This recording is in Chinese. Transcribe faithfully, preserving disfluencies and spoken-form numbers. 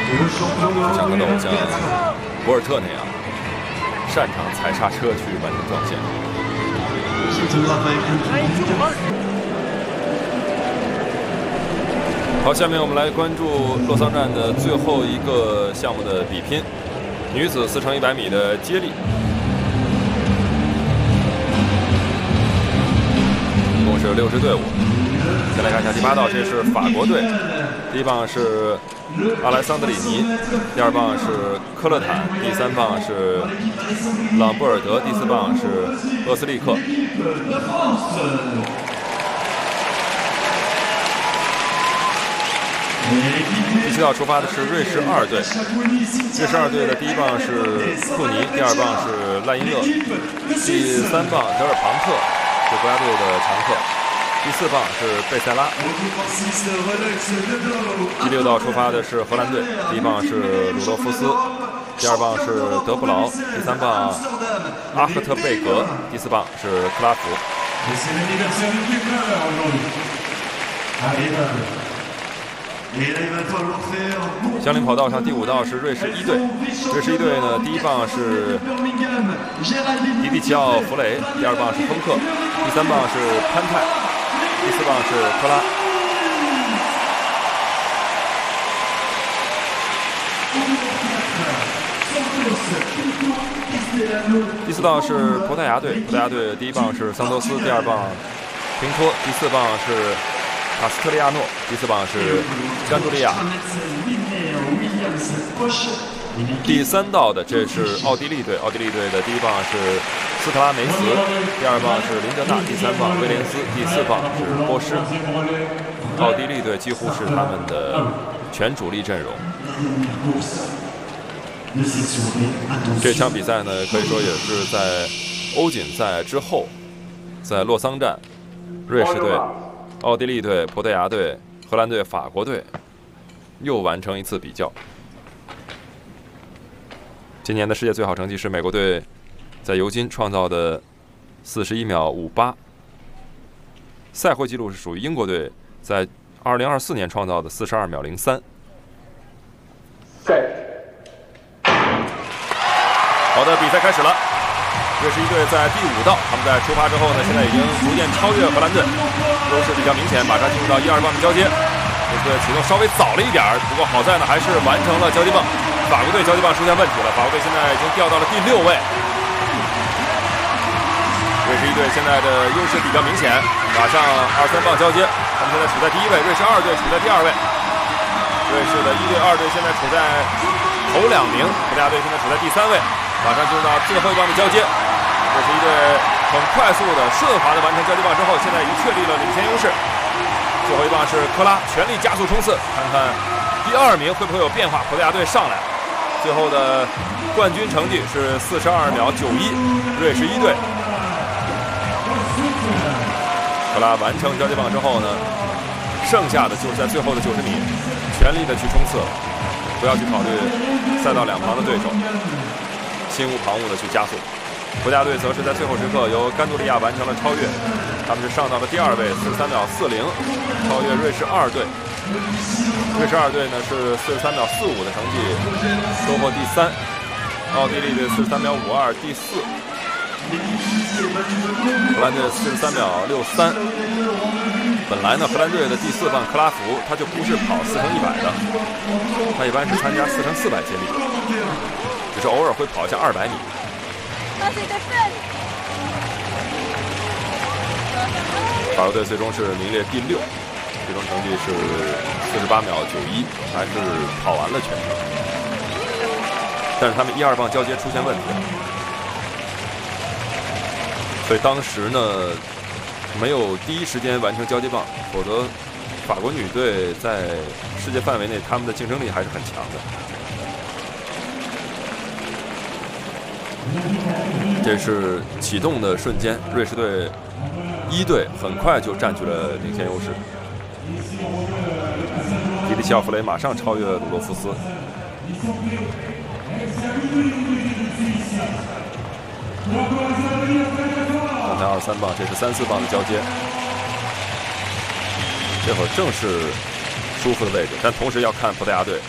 像格斗像博尔特那样，擅长踩刹车去完成撞线。好，下面我们来关注洛桑站的最后一个项目的比拼，女子四乘一百米的接力。 一共是六支队伍。先来看一下第八道，这是法国队，第一棒是阿莱桑德里尼，第二棒是科勒坦，第三棒是朗布尔德，第四棒是厄斯利克。第七道出发的是瑞士二队，瑞士二队的第一棒是库尼，第二棒是赖因勒，第三棒德尔庞特。 是国家队的常客，第四棒是贝塞拉。第六道出发的是荷兰队，第一棒是鲁洛夫斯，第二棒是德布劳，第三棒阿赫特贝格，第四棒是克拉福。相邻跑道上第五道是瑞士一队，瑞士一队呢，第一棒是迪迪奇奥弗雷，第二棒是丰克，第三棒是潘泰，第四棒是科拉。第四道是葡萄牙队，葡萄牙队第一棒是桑多斯，第二棒平托，第四棒是 卡斯特利亚诺，第四棒是甘杜利亚。第三道的这是奥地利队，奥地利队的第一棒是斯特拉梅斯，第二棒是林德纳，第三棒威廉斯，第四棒是波什。奥地利队几乎是他们的全主力阵容。这场比赛呢，可以说也是在欧锦赛之后，在洛桑站，瑞士队、奥地利队、葡萄牙队、荷兰队、法国队又完成一次比较。今年的世界最好成绩是美国队在尤金创造的四十一秒五八，赛会纪录是属于英国队在二零二四年创造的四十二秒零三。好的，比赛开始了。瑞士一队在第五道，他们在出发之后呢，现在已经逐渐超越荷兰队，优势比较明显，马上进入到一二棒的交接。瑞士队启动稍微早了一点，不过好在呢，还是完成了交接棒。法国队交接棒出现问题了，法国队现在已经掉到了第六位。瑞士一队现在的优势比较明显，马上二三棒交接，他们现在处在第一位，瑞士二队处在第二位。瑞士的一队、二队现在处在头两名，葡萄牙队现在处在第三位。马上进入到最后一棒的交接，这是一队很快速的、顺滑的完成交接棒之后，现在已经确立了领先优势。最后一棒是科拉全力加速冲刺，看看第二名会不会有变化。葡萄牙队上来，最后的冠军成绩是四十二秒九一，瑞士一队。科拉完成交接棒之后呢，剩下的就是在最后的九十米，全力的去冲刺，不要去考虑赛道两旁的对手。心无旁骛的去加速，葡萄牙队则是在最后时刻由甘杜利亚完成了超越，他们是上到了第二位，四十三秒四零，超越瑞士二队。瑞士二队呢是四十三秒四五的成绩收获第三，奥地利队四十三秒五二第四，荷兰队四十三秒六三。本来呢，荷兰队的第四棒克拉福他就不是跑四乘一百的，他一般是参加四乘四百接力。只是偶尔会跑一下二百米。法国队最终是名列第六，最终成绩是四十八秒九一，还是跑完了全程。但是他们一二棒交接出现问题了，所以当时呢没有第一时间完成交接棒，否则法国女队在世界范围内他们的竞争力还是很强的。这是启动的瞬间，瑞士队一队很快就占据了领先优势。迪迪奇奥弗雷马上超越鲁洛夫斯。刚才二三棒，这是三四棒的交接，这会儿正是舒服的位置，但同时要看葡萄牙队